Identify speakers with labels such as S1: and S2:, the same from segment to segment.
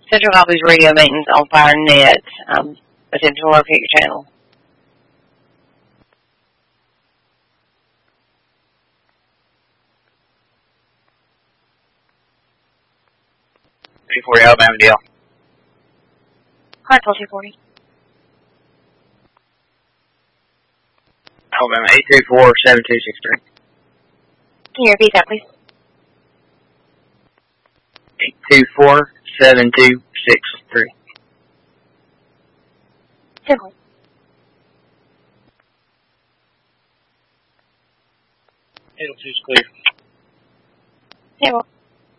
S1: Central Copies radio maintenance on FireNet. Attempt to locate your channel.
S2: .240 Alabama deal.
S1: Hartsville 240.
S2: Alabama 824-7263.
S1: Can you repeat that, please?
S2: 824-7263.
S1: Simple.
S2: It'll choose clear.
S1: Simple.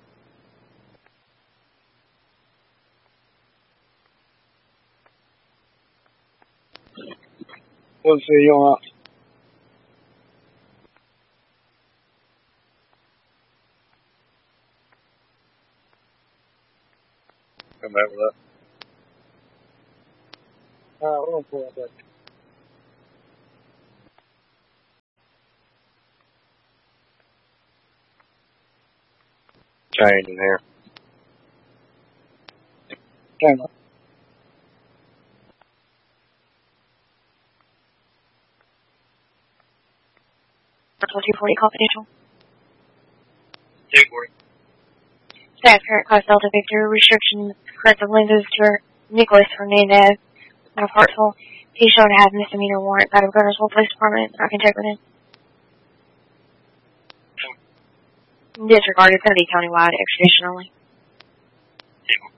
S2: We'll see you on. Come back with that. We'll pull it back. Change in here. Camera.
S1: Hartsville 240 confidential.
S2: 240.
S1: Staff current class Delta Victor restrictions correct of lenses to Nicholas Hernandez of Hartsville. He's shown to have misdemeanor warrant out of Gunnersville Police Department. I can check with him. Disregard, it's going to be countywide extradition only.